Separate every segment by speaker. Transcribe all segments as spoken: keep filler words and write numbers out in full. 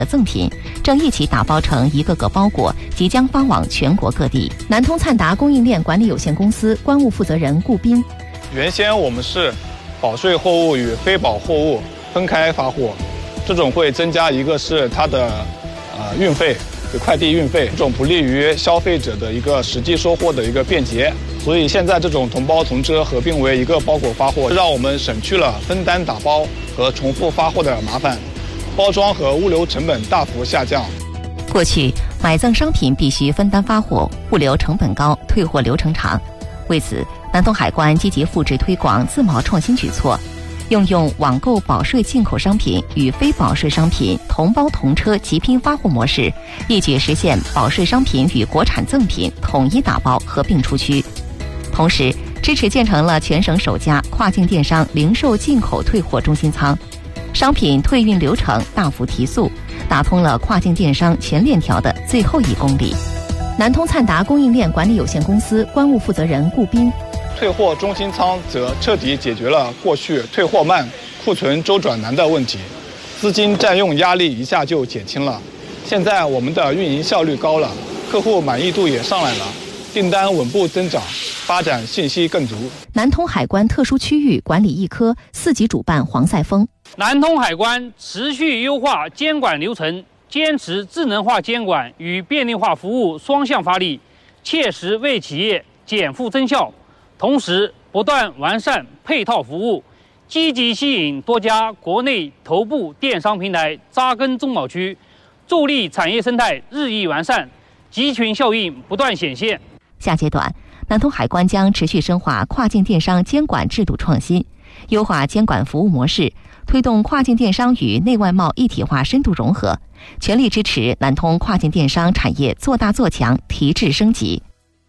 Speaker 1: 的赠品正一起打包成一个个包裹，即将发往全国各地。南通灿达供应链管理有限公司关务负责人顾斌：
Speaker 2: 原先我们是保税货物与非保货物分开发货，这种会增加一个是它的呃运费，就快递运费，这种不利于消费者的一个实际收货的一个便捷。所以现在这种同包同车合并为一个包裹发货，让我们省去了分单打包和重复发货的麻烦，包装和物流成本大幅下降。
Speaker 1: 过去买赠商品必须分单发货，物流成本高，退货流程长。为此，南通海关积极复制推广自贸创新举措，用用网购保税进口商品与非保税商品同包同车集拼发货模式，一举实现保税商品与国产赠品统一打包合并出区。同时，支持建成了全省首家跨境电商零售进口退货中心仓，商品退运流程大幅提速，打通了跨境电商全链条的最后一公里。南通灿达供应链管理有限公司关务负责人顾斌：
Speaker 2: 退货中心仓则彻底解决了过去退货慢、库存周转难的问题，资金占用压力一下就减轻了。现在我们的运营效率高了，客户满意度也上来了，订单稳步增长，发展信息更足。
Speaker 1: 南通海关特殊区域管理一科四级主办黄赛峰：
Speaker 3: 南通海关持续优化监管流程，坚持智能化监管与便利化服务双向发力，切实为企业减负增效，同时不断完善配套服务，积极吸引多家国内头部电商平台扎根中保区，助力产业生态日益完善，集群效应不断显现。
Speaker 1: 下阶段，南通海关将持续深化跨境电商监管制度创新，优化监管服务模式，推动跨境电商与内外贸一体化深度融合，全力支持南通跨境电商产业做大做强、提质升级。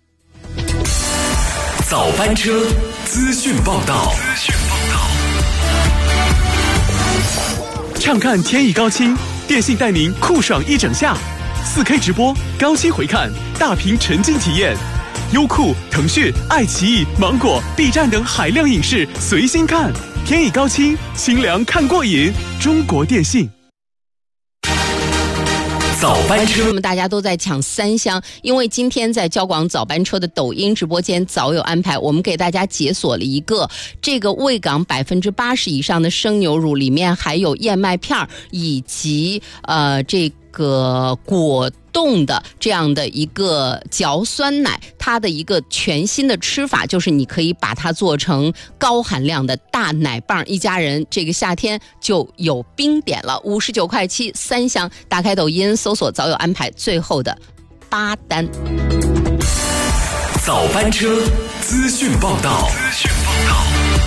Speaker 4: 早班车资讯报道。资讯报道。畅看天意高清，电信带您酷爽一整夏，四 K 直播、高清回看、大屏沉浸体验。优酷、腾讯、爱奇艺、芒果、B 站等海量影视随心看，天意高清，清凉看过瘾。中国电信。早班车，
Speaker 5: 那么大家都在抢三箱，因为今天在交广早班车的抖音直播间早有安排，我们给大家解锁了一个这个味港百分之八十以上的生牛乳，里面还有燕麦片以及呃这个果冻的这样的一个嚼酸奶，它的一个全新的吃法就是你可以把它做成高含量的大奶棒，一家人这个夏天就有冰点了。五十九块七三箱，打开抖音搜索早有安排，最后的八单。
Speaker 4: 早班车资讯报道。资讯报道。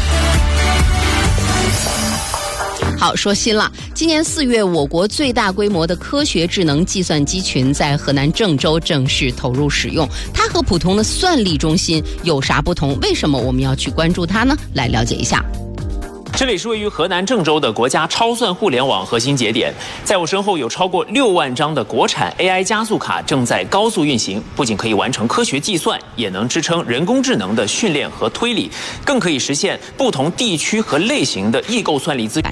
Speaker 5: 好，说新了，今年四月，我国最大规模的科学智能计算机群在河南郑州正式投入使用。它和普通的算力中心有啥不同？为什么我们要去关注它呢？来了解一下。
Speaker 6: 这里是位于河南郑州的国家超算互联网核心节点，在我身后有超过六万张的国产 A I 加速卡正在高速运行，不仅可以完成科学计算，也能支撑人工智能的训练和推理，更可以实现不同地区和类型的异构算力资源。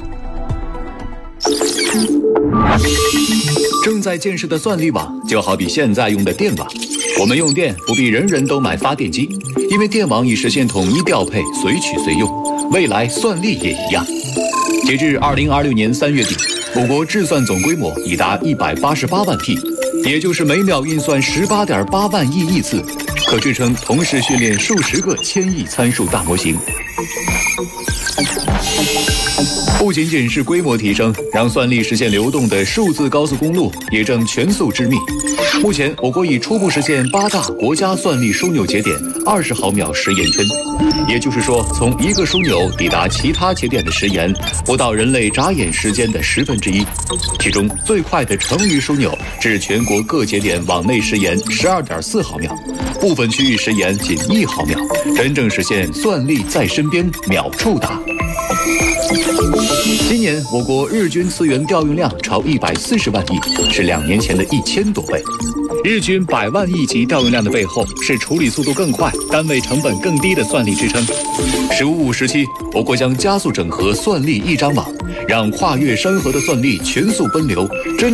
Speaker 7: 正在建设的算力网就好比现在用的电网，我们用电不必人人都买发电机，因为电网已实现统一调配，随取随用。未来算力也一样。截至二零二六年三月底，我国智算总规模已达一百八十八万 P， 也就是每秒运算十八点八万亿亿次，可支撑同时训练数十个千亿参数大模型。不仅仅是规模提升，让算力实现流动的数字高速公路也正全速织密。目前，我国已初步实现八大国家算力枢纽节点二十毫秒时延圈，也就是说，从一个枢纽抵达其他节点的时延不到人类眨眼时间的十分之一。其中，最快的成渝枢纽至全国各节点往内时延十二点四毫秒， 部分区域时延仅一毫秒，真正实现算力在身边，秒触达。今年我国日均资源调用量超一百四十万亿，是两年前的一千多倍。日均百万亿级调用量的背后，是处理速度更快、单位成本更低的算力支撑。“十五五”时期，我国将加速整合算力一张网，让跨越山河的算力全速奔流，真